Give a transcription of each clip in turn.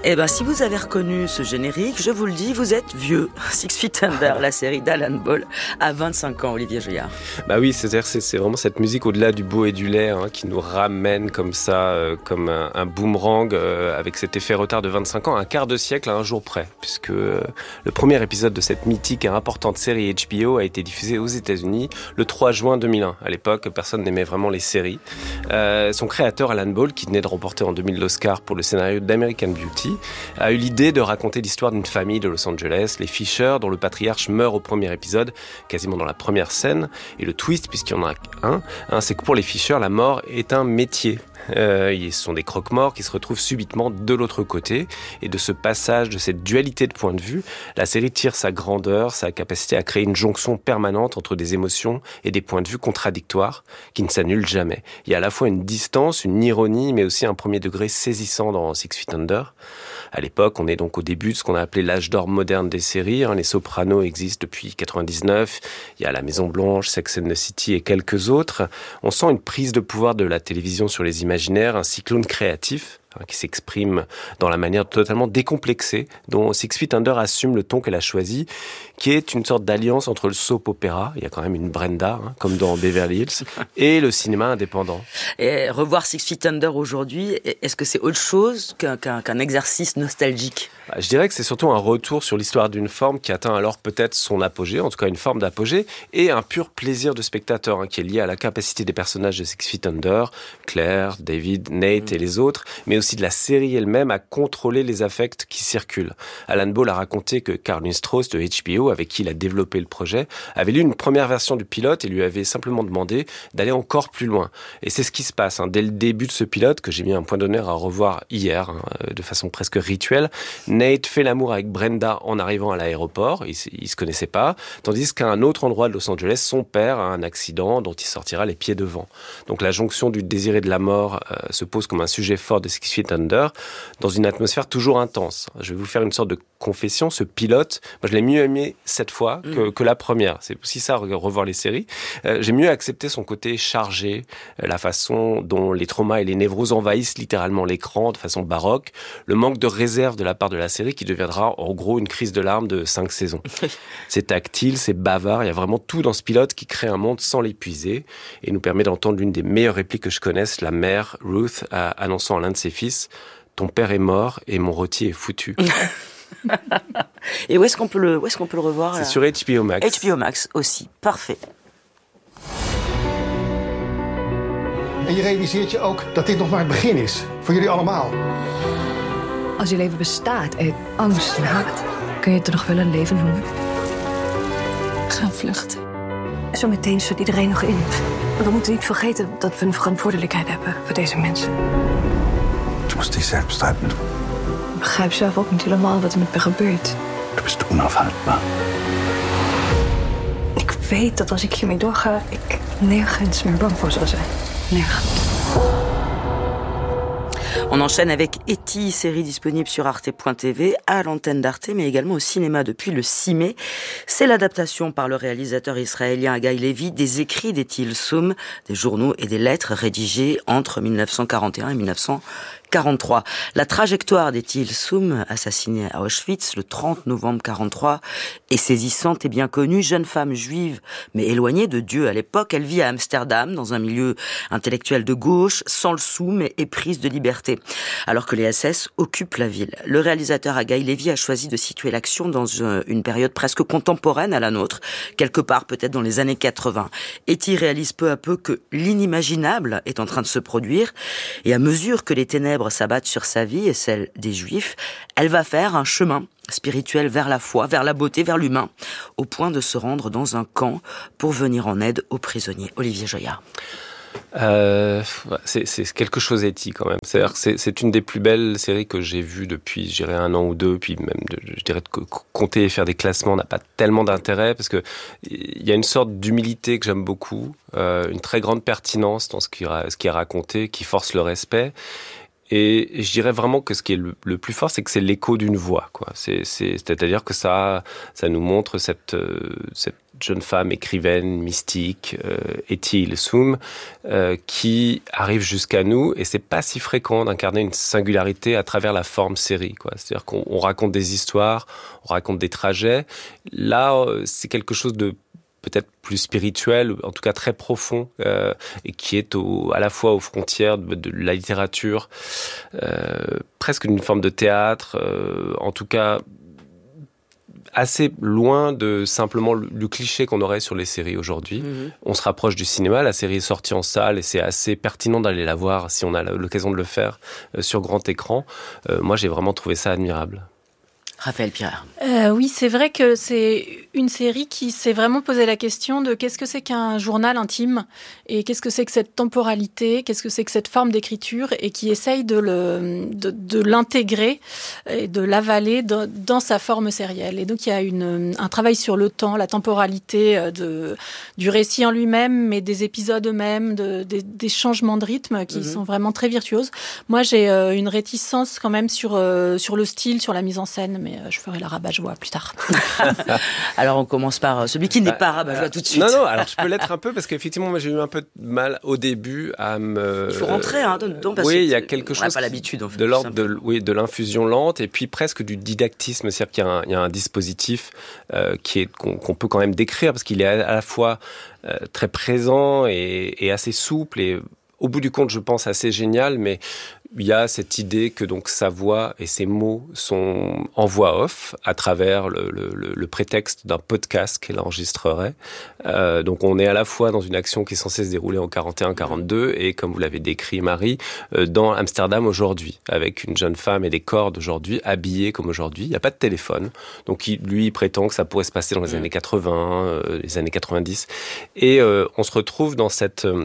Eh ben, si vous avez reconnu ce générique, je vous le dis, vous êtes vieux. Six Feet Under, la série d'Alan Ball, à 25 ans, Olivier Joyard. Bah oui, c'est vraiment cette musique au-delà du beau et du laid qui nous ramène comme ça, comme un boomerang, avec cet effet retard de 25 ans, un quart de siècle à un jour près, puisque le premier épisode de cette mythique et importante série HBO a été diffusé aux États-Unis le 3 juin 2001. À l'époque, personne n'aimait vraiment les séries. Son créateur, Alan Ball, qui venait de remporter en 2000 l'Oscar pour le scénario d'American Beauty, a eu l'idée de raconter l'histoire d'une famille de Los Angeles, les Fisher, dont le patriarche meurt au premier épisode, quasiment dans la première scène. Et le twist, puisqu'il y en a un, c'est que pour les Fisher, la mort est un métier. Ce sont des croque-morts qui se retrouvent subitement de l'autre côté. Et de ce passage, de cette dualité de point de vue, la série tire sa grandeur, sa capacité à créer une jonction permanente entre des émotions et des points de vue contradictoires qui ne s'annulent jamais. Il y a à la fois une distance, une ironie, mais aussi un premier degré saisissant dans Six Feet Under. À l'époque, on est donc au début de ce qu'on a appelé l'âge d'or moderne des séries. Les Sopranos existent depuis 99. Il y a La Maison Blanche, Sex and the City et quelques autres. On sent une prise de pouvoir de la télévision sur les imaginaires, un cyclone créatif qui s'exprime dans la manière totalement décomplexée dont Six Feet Under assume le ton qu'elle a choisi, qui est une sorte d'alliance entre le soap opéra, il y a quand même une Brenda, comme dans Beverly Hills, et le cinéma indépendant. Et revoir Six Feet Under aujourd'hui, est-ce que c'est autre chose qu'un exercice nostalgique ? Je dirais que c'est surtout un retour sur l'histoire d'une forme qui atteint alors peut-être son apogée, en tout cas une forme d'apogée, et un pur plaisir de spectateur qui est lié à la capacité des personnages de Six Feet Under, Claire, David, Nate et les autres, mais aussi de la série elle-même à contrôler les affects qui circulent. Alan Ball a raconté que Carlin Strauss de HBO, avec qui il a développé le projet, avait lu une première version du pilote et lui avait simplement demandé d'aller encore plus loin. Et c'est ce qui se passe. Dès le début de ce pilote, que j'ai mis un point d'honneur à revoir hier, de façon presque rituelle, Nate fait l'amour avec Brenda en arrivant à l'aéroport, ils se connaissaient pas, tandis qu'à un autre endroit de Los Angeles, son père a un accident dont il sortira les pieds devant. Donc la jonction du désir et de la mort se pose comme un sujet fort de Six Feet Under, dans une atmosphère toujours intense. Je vais vous faire une sorte de confession, ce pilote, moi je l'ai mieux aimé cette fois que la première. C'est aussi ça, revoir les séries. J'ai mieux accepté son côté chargé, la façon dont les traumas et les névroses envahissent littéralement l'écran de façon baroque, le manque de réserve de la part de la série qui deviendra en gros une crise de larmes de 5 saisons. C'est tactile, c'est bavard, il y a vraiment tout dans ce pilote qui crée un monde sans l'épuiser et nous permet d'entendre l'une des meilleures répliques que je connaisse, la mère, Ruth, annonçant à l'un de ses fils « Ton père est mort et mon rôti est foutu ». Et où est-ce qu'on peut le revoir? C'est sur HBO Max. HBO Max aussi, parfait. En je realiseert je ook dat dit nog maar het begin is. Voor jullie allemaal. Als je leven bestaat uit angst en haat, kun je het er nog wel een leven noemen? Gaan vluchten. Zometeen stort iedereen nog in. We moeten niet vergeten dat we een verantwoordelijkheid hebben voor deze mensen. Du musst dich selbst retten. Ik begrijp zelf ook niet helemaal wat er met me gebeurt. Du bist unaufhaltbar. Ik weet dat als ik hiermee doorga, ik nergens meer bang voor zal zijn. Nergens. On enchaîne avec E.T., série disponible sur arte.tv, à l'antenne d'Arte, mais également au cinéma depuis le 6 mai. C'est l'adaptation par le réalisateur israélien Haggai Levy des écrits d'Etti Ilsoum, des journaux et des lettres rédigées entre 1941 et 1943. La trajectoire d'Etti Ilsoum, assassinée à Auschwitz le 30 novembre 1943, est saisissante et bien connue. Jeune femme juive, mais éloignée de Dieu à l'époque, elle vit à Amsterdam, dans un milieu intellectuel de gauche, sans le sou, mais éprise de liberté, alors que les SS occupent la ville. Le réalisateur Haggai Levy a choisi de situer l'action dans une période presque contemporaine à la nôtre, quelque part peut-être dans les années 80. Etti réalise peu à peu que l'inimaginable est en train de se produire, et à mesure que les ténèbres s'abattent sur sa vie et celle des Juifs, elle va faire un chemin spirituel vers la foi, vers la beauté, vers l'humain, au point de se rendre dans un camp pour venir en aide aux prisonniers. Olivier Joyard. C'est quelque chose éthique quand même. C'est-à-dire que c'est une des plus belles séries que j'ai vues depuis, je dirais, 1 an ou 2. Puis même, je dirais, de compter et faire des classements n'a pas tellement d'intérêt parce que il y a une sorte d'humilité que j'aime beaucoup, une très grande pertinence dans ce qui est raconté, qui force le respect. Et je dirais vraiment que ce qui est le plus fort, c'est que c'est l'écho d'une voix, quoi. C'est-à-dire que ça nous montre cette jeune femme écrivaine, mystique, Etty Hillesum, qui arrive jusqu'à nous, et c'est pas si fréquent d'incarner une singularité à travers la forme série, quoi. C'est-à-dire qu'on raconte des histoires, on raconte des trajets. Là, c'est quelque chose de peut-être plus spirituel, en tout cas très profond, et qui est à la fois aux frontières de la littérature, presque d'une forme de théâtre, en tout cas assez loin de simplement le cliché qu'on aurait sur les séries aujourd'hui. On se rapproche du cinéma, la série est sortie en salle et c'est assez pertinent d'aller la voir si on a l'occasion de le faire sur grand écran. Moi, j'ai vraiment trouvé ça admirable. Raphaël Pierre. Oui, c'est vrai que c'est une série qui s'est vraiment posé la question de qu'est-ce que c'est qu'un journal intime et qu'est-ce que c'est que cette temporalité, qu'est-ce que c'est que cette forme d'écriture et qui essaye de l'intégrer et de l'avaler dans sa forme sérielle. Et donc il y a un travail sur le temps, la temporalité du récit en lui-même, mais des épisodes eux-mêmes, des changements de rythme qui sont vraiment très virtuoses. Moi, j'ai une réticence quand même sur le style, sur la mise en scène, mais je ferai la rabat-joie plus tard. Alors on commence par celui qui n'est pas rabat-joie tout de suite. Non, alors je peux l'être un peu parce qu'effectivement moi j'ai eu un peu de mal au début à me... Il faut rentrer dedans parce oui, que il y a quelque chose on n'a pas l'habitude en fait, de l'ordre de l'infusion lente et puis presque du didactisme, c'est-à-dire qu'il y a un dispositif qu'on peut quand même décrire parce qu'il est à la fois très présent et assez souple et au bout du compte je pense assez génial, mais il y a cette idée que donc sa voix et ses mots sont en voix off à travers le prétexte d'un podcast qu'elle enregistrerait. Donc on est à la fois dans une action qui est censée se dérouler en 41-42 et comme vous l'avez décrit Marie, dans Amsterdam aujourd'hui, avec une jeune femme et des corps d'aujourd'hui habillés comme aujourd'hui. Il n'y a pas de téléphone. Donc lui il prétend que ça pourrait se passer dans les années 80, les années 90. Et on se retrouve dans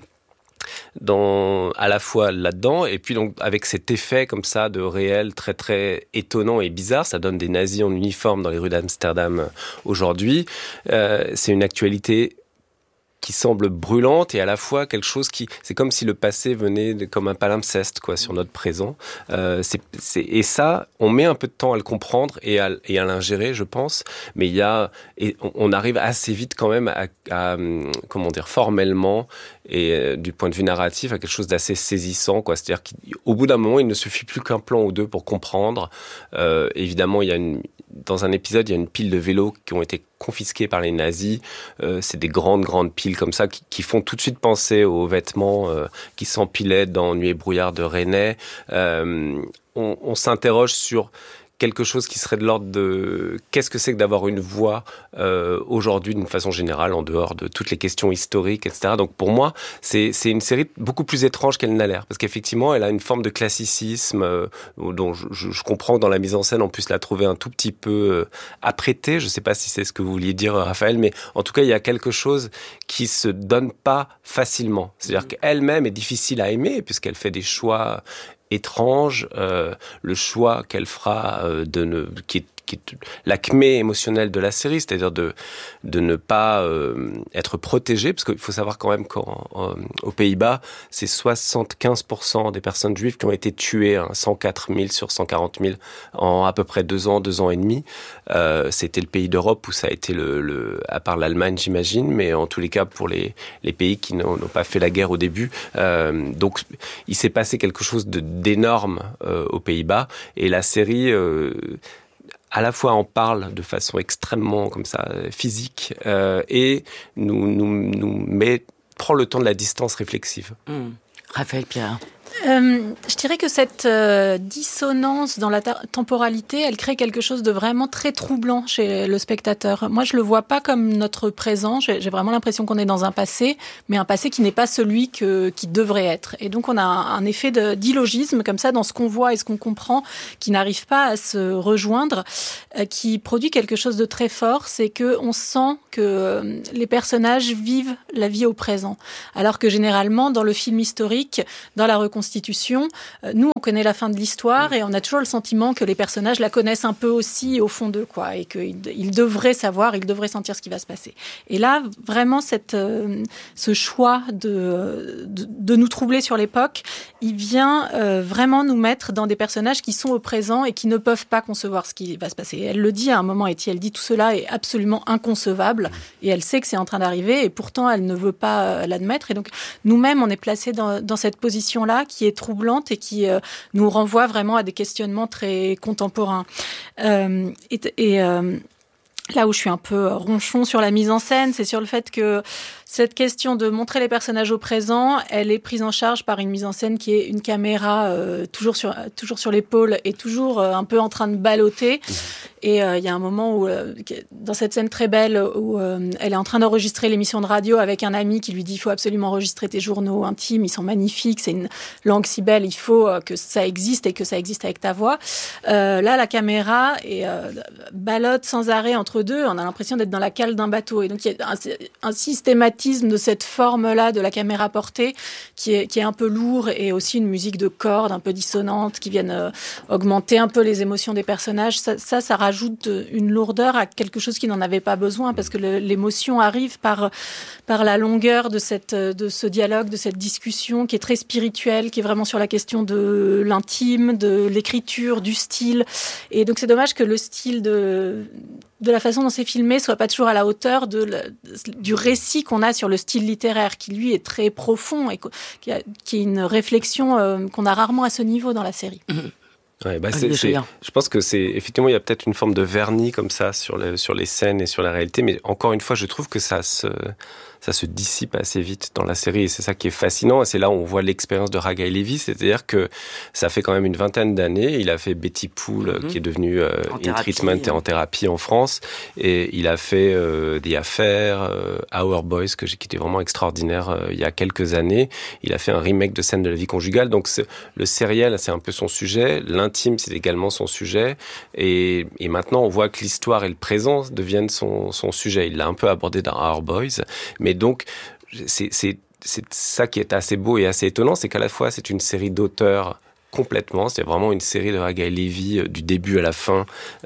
à la fois là-dedans et puis donc avec cet effet comme ça de réel très très étonnant et bizarre, ça donne des nazis en uniforme dans les rues d'Amsterdam aujourd'hui. C'est une actualité qui semble brûlante et à la fois quelque chose c'est comme si le passé venait comme un palimpseste quoi sur notre présent. Et ça, on met un peu de temps à le comprendre et à l'ingérer, je pense. Mais on arrive assez vite quand même à comment dire, formellement et du point de vue narratif à quelque chose d'assez saisissant quoi. C'est-à-dire qu'au bout d'un moment, il ne suffit plus qu'un plan ou deux pour comprendre. Évidemment, dans un épisode, il y a une pile de vélos qui ont été confisqués par les nazis. C'est des grandes piles comme ça qui font tout de suite penser aux vêtements qui s'empilaient dans Nuit et brouillard de Resnais. On s'interroge sur quelque chose qui serait de l'ordre de qu'est-ce que c'est que d'avoir une voix aujourd'hui d'une façon générale en dehors de toutes les questions historiques, etc. Donc pour moi, c'est une série beaucoup plus étrange qu'elle n'a l'air parce qu'effectivement, elle a une forme de classicisme dont je comprends que dans la mise en scène, on puisse la trouver un tout petit peu apprêtée. Je ne sais pas si c'est ce que vous vouliez dire, Raphaël, mais en tout cas, il y a quelque chose qui se donne pas facilement. C'est-à-dire qu'elle-même est difficile à aimer puisqu'elle fait des choix étrange, le choix qu'elle fera qui est l'acmé émotionnel de la série, c'est-à-dire de ne pas être protégée, parce qu'il faut savoir quand même qu'aux Pays-Bas, c'est 75% des personnes juives qui ont été tuées, 104 000 sur 140 000 en à peu près 2 ans et demi. C'était le pays d'Europe où ça a été à part l'Allemagne, j'imagine, mais en tous les cas pour les pays qui n'ont pas fait la guerre au début. Donc il s'est passé quelque chose d'énorme aux Pays-Bas, et la série à la fois en parle de façon extrêmement comme ça physique et prend le temps de la distance réflexive. Raphaël Pierre. Je dirais que cette dissonance dans la temporalité, elle crée quelque chose de vraiment très troublant chez le spectateur. Moi, je le vois pas comme notre présent. J'ai vraiment l'impression qu'on est dans un passé, mais un passé qui n'est pas celui qui devrait être. Et donc, on a un effet d'illogisme comme ça dans ce qu'on voit et ce qu'on comprend, qui n'arrive pas à se rejoindre, qui produit quelque chose de très fort. C'est que on sent que les personnages vivent la vie au présent, alors que généralement, dans le film historique, dans la reconstitution, reconstitution, nous, on connaît la fin de l'histoire et on a toujours le sentiment que les personnages la connaissent un peu aussi au fond d'eux, quoi, et qu'ils devraient savoir, ils devraient sentir ce qui va se passer. Et là, vraiment, ce choix de nous troubler sur l'époque, il vient vraiment nous mettre dans des personnages qui sont au présent et qui ne peuvent pas concevoir ce qui va se passer. Elle le dit à un moment, Etty, elle dit tout cela est absolument inconcevable et elle sait que c'est en train d'arriver et pourtant elle ne veut pas l'admettre. Et donc nous-mêmes, on est placés dans cette position-là qui est troublante et qui nous renvoie vraiment à des questionnements très contemporains. Là où je suis un peu ronchon sur la mise en scène, c'est sur le fait que cette question de montrer les personnages au présent, elle est prise en charge par une mise en scène qui est une caméra toujours sur l'épaule et toujours un peu en train de balloter. Et il y a un moment où, dans cette scène très belle, où elle est en train d'enregistrer l'émission de radio avec un ami qui lui dit « il faut absolument enregistrer tes journaux intimes, ils sont magnifiques, c'est une langue si belle, il faut que ça existe et que ça existe avec ta voix ». Là, la caméra ballotte sans arrêt entre deux, on a l'impression d'être dans la cale d'un bateau. Et donc il y a un systématisme de cette forme-là de la caméra portée qui est un peu lourd et aussi une musique de cordes un peu dissonante qui viennent augmenter un peu les émotions des personnages. Ça rajoute une lourdeur à quelque chose qui n'en avait pas besoin parce que l'émotion arrive par la longueur de ce dialogue, de cette discussion qui est très spirituelle, qui est vraiment sur la question de l'intime, de l'écriture, du style. Et donc c'est dommage que le style de la façon dont c'est filmé soit pas toujours à la hauteur du récit qu'on a sur le style littéraire, qui lui est très profond et qui est une réflexion qu'on a rarement à ce niveau dans la série. Ouais, je pense que c'est effectivement il y a peut-être une forme de vernis comme ça sur les scènes et sur la réalité, mais encore une fois je trouve que ça se dissipe assez vite dans la série et c'est ça qui est fascinant et c'est là où on voit l'expérience de Haggai Levy, c'est-à-dire que ça fait quand même une 20aine d'années, il a fait Betty Pool qui est devenu In Treatment et en thérapie en France et il a fait The Affair, Our Boys qui était vraiment extraordinaire il y a quelques années, il a fait un remake de Scènes de la vie conjugale, donc le sériel c'est un peu son sujet, l'intime c'est également son sujet et maintenant on voit que l'histoire et le présent deviennent son sujet, il l'a un peu abordé dans Our Boys, mais donc, c'est ça qui est assez beau et assez étonnant, c'est qu'à la fois, c'est une série d'auteurs complètement, c'est vraiment une série de Haggai Levy du début à la fin,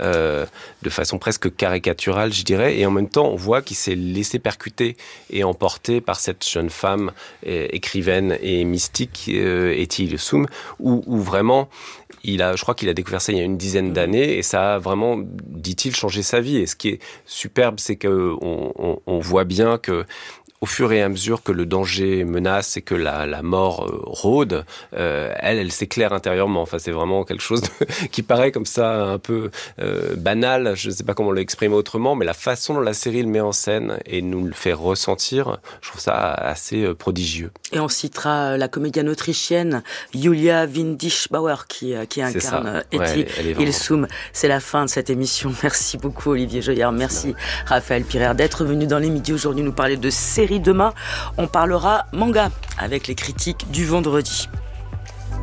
de façon presque caricaturale, je dirais, et en même temps, on voit qu'il s'est laissé percuter et emporter par cette jeune femme écrivaine et mystique, Etty Hillesum, où vraiment... je crois qu'il a découvert ça il y a une dizaine d'années et ça a vraiment, dit-il, changé sa vie. Et ce qui est superbe, c'est qu'on voit bien que au fur et à mesure que le danger menace et que la mort rôde, elle s'éclaire intérieurement. Enfin, c'est vraiment quelque chose qui paraît comme ça un peu banal. Je ne sais pas comment l'exprimer autrement, mais la façon dont la série le met en scène et nous le fait ressentir, je trouve ça assez prodigieux. Et on citera la comédienne autrichienne Julia Windischbauer qui incarne Etty Hillesum. C'est la fin de cette émission. Merci beaucoup Olivier Joyard. Merci Raphaël Pirer d'être venu dans les midis aujourd'hui nous parler de série. Demain, on parlera manga avec les critiques du vendredi.